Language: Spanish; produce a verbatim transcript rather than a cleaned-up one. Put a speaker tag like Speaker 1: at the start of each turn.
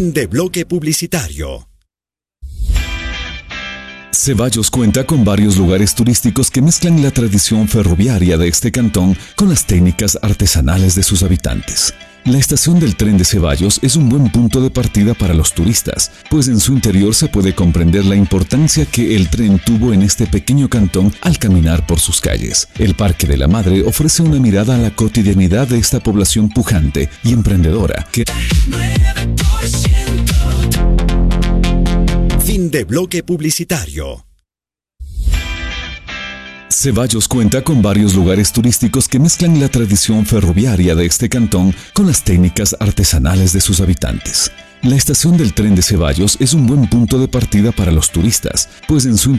Speaker 1: Fin de bloque publicitario.
Speaker 2: Ceballos cuenta con varios lugares turísticos que mezclan la tradición ferroviaria de este cantón con las técnicas artesanales de sus habitantes. La estación del tren de Ceballos es un buen punto de partida para los turistas, pues en su interior se puede comprender la importancia que el tren tuvo en este pequeño cantón al caminar por sus calles. El Parque de la Madre ofrece una mirada a la cotidianidad de esta población pujante y emprendedora que...
Speaker 1: Fin de bloque publicitario.
Speaker 2: Ceballos cuenta con varios lugares turísticos que mezclan la tradición ferroviaria de este cantón con las técnicas artesanales de sus habitantes. La estación del tren de Ceballos es un buen punto de partida para los turistas, pues en su